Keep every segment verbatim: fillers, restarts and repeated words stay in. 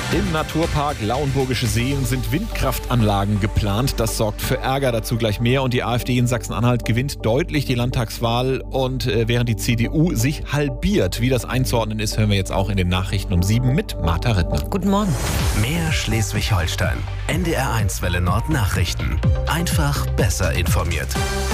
Im Naturpark Lauenburgische Seen sind Windkraftanlagen geplant. Das sorgt für Ärger, dazu gleich mehr. Und die AfD in Sachsen-Anhalt gewinnt deutlich die Landtagswahl. Und äh, während die C D U sich halbiert, wie das einzuordnen ist, hören wir jetzt auch in den Nachrichten um sieben mit Martha Rittner. Guten Morgen. Mehr Schleswig-Holstein. N D R eins Welle Nord Nachrichten. Einfach besser informiert.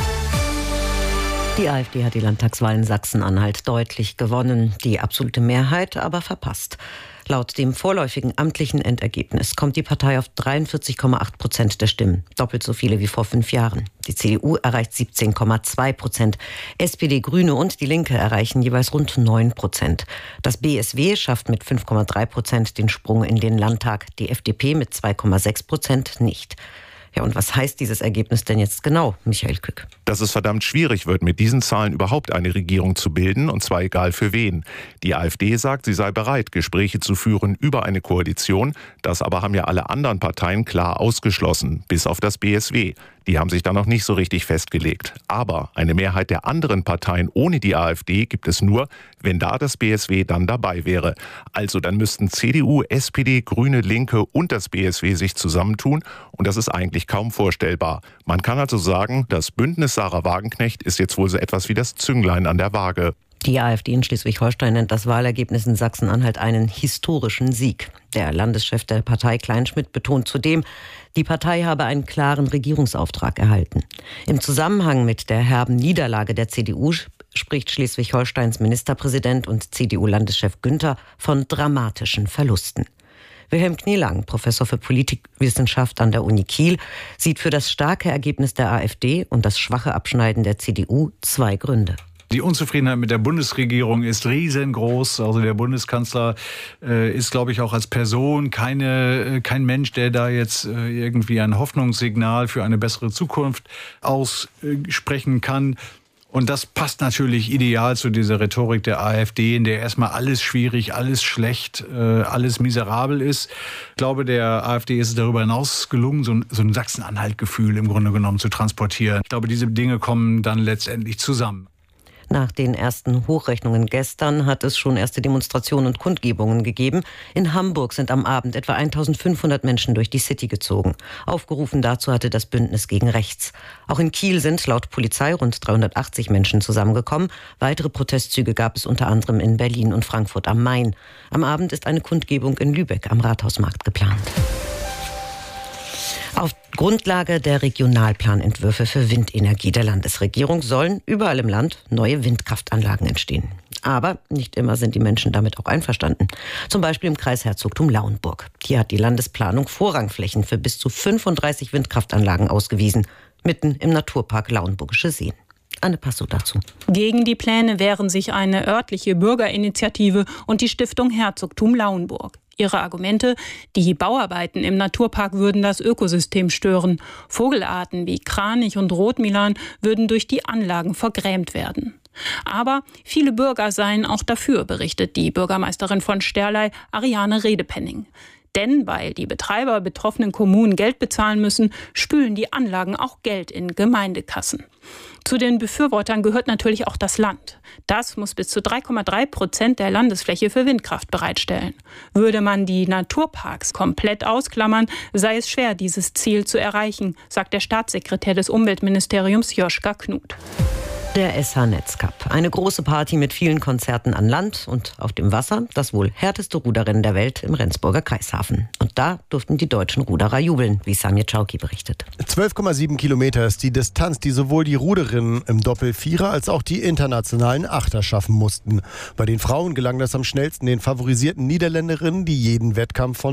Die AfD hat die Landtagswahl in Sachsen-Anhalt deutlich gewonnen, die absolute Mehrheit aber verpasst. Laut dem vorläufigen amtlichen Endergebnis kommt die Partei auf dreiundvierzig Komma acht Prozent der Stimmen, doppelt so viele wie vor fünf Jahren. Die C D U erreicht siebzehn Komma zwei Prozent. S P D, Grüne und die Linke erreichen jeweils rund neun Prozent. Das B S W schafft mit fünf Komma drei Prozent den Sprung in den Landtag, die F D P mit zwei Komma sechs Prozent nicht. Ja, und was heißt dieses Ergebnis denn jetzt genau, Michael Kück? Dass es verdammt schwierig wird, mit diesen Zahlen überhaupt eine Regierung zu bilden, und zwar egal für wen. Die AfD sagt, sie sei bereit, Gespräche zu führen über eine Koalition. Das aber haben ja alle anderen Parteien klar ausgeschlossen, bis auf das B S W. Die haben sich da noch nicht so richtig festgelegt. Aber eine Mehrheit der anderen Parteien ohne die AfD gibt es nur, wenn da das B S W dann dabei wäre. Also dann müssten C D U, S P D, Grüne, Linke und das B S W sich zusammentun. Und das ist eigentlich kaum vorstellbar. Man kann also sagen, das Bündnis Sarah Wagenknecht ist jetzt wohl so etwas wie das Zünglein an der Waage. Die AfD in Schleswig-Holstein nennt das Wahlergebnis in Sachsen-Anhalt einen historischen Sieg. Der Landeschef der Partei Kleinschmidt betont zudem, die Partei habe einen klaren Regierungsauftrag erhalten. Im Zusammenhang mit der herben Niederlage der C D U spricht Schleswig-Holsteins Ministerpräsident und C D U-Landeschef Günther von dramatischen Verlusten. Wilhelm Knielang, Professor für Politikwissenschaft an der Uni Kiel, sieht für das starke Ergebnis der AfD und das schwache Abschneiden der C D U zwei Gründe. Die Unzufriedenheit mit der Bundesregierung ist riesengroß. Also der Bundeskanzler äh, ist, glaube ich, auch als Person keine, äh, kein Mensch, der da jetzt äh, irgendwie ein Hoffnungssignal für eine bessere Zukunft aussprechen kann. Und das passt natürlich ideal zu dieser Rhetorik der AfD, in der erstmal alles schwierig, alles schlecht, äh, alles miserabel ist. Ich glaube, der AfD ist es darüber hinaus gelungen, so ein, so ein Sachsen-Anhalt-Gefühl im Grunde genommen zu transportieren. Ich glaube, diese Dinge kommen dann letztendlich zusammen. Nach den ersten Hochrechnungen gestern hat es schon erste Demonstrationen und Kundgebungen gegeben. In Hamburg sind am Abend etwa eintausendfünfhundert Menschen durch die City gezogen. Aufgerufen dazu hatte das Bündnis gegen Rechts. Auch in Kiel sind laut Polizei rund dreihundertachtzig Menschen zusammengekommen. Weitere Protestzüge gab es unter anderem in Berlin und Frankfurt am Main. Am Abend ist eine Kundgebung in Lübeck am Rathausmarkt geplant. Auf Grundlage der Regionalplanentwürfe für Windenergie der Landesregierung sollen überall im Land neue Windkraftanlagen entstehen. Aber nicht immer sind die Menschen damit auch einverstanden. Zum Beispiel im Kreis Herzogtum Lauenburg. Hier hat die Landesplanung Vorrangflächen für bis zu fünfunddreißig Windkraftanlagen ausgewiesen, mitten im Naturpark Lauenburgische Seen. Anne Passow dazu. Gegen die Pläne wehren sich eine örtliche Bürgerinitiative und die Stiftung Herzogtum Lauenburg. Ihre Argumente: Die Bauarbeiten im Naturpark würden das Ökosystem stören. Vogelarten wie Kranich und Rotmilan würden durch die Anlagen vergrämt werden. Aber viele Bürger seien auch dafür, berichtet die Bürgermeisterin von Sterlei, Ariane Redepenning. Denn weil die Betreiber betroffenen Kommunen Geld bezahlen müssen, spülen die Anlagen auch Geld in Gemeindekassen. Zu den Befürwortern gehört natürlich auch das Land. Das muss bis zu drei Komma drei Prozent der Landesfläche für Windkraft bereitstellen. Würde man die Naturparks komplett ausklammern, sei es schwer, dieses Ziel zu erreichen, sagt der Staatssekretär des Umweltministeriums Joschka Knut. Der S H-Netzcup. Eine große Party mit vielen Konzerten an Land und auf dem Wasser. Das wohl härteste Ruderrennen der Welt im Rendsburger Kreishafen. Und da durften die deutschen Ruderer jubeln, wie Samir Czauki berichtet. zwölf Komma sieben Kilometer ist die Distanz, die sowohl die Ruderinnen im Doppelvierer als auch die internationalen Achter schaffen mussten. Bei den Frauen gelang das am schnellsten den favorisierten Niederländerinnen, die jeden Wettkampf von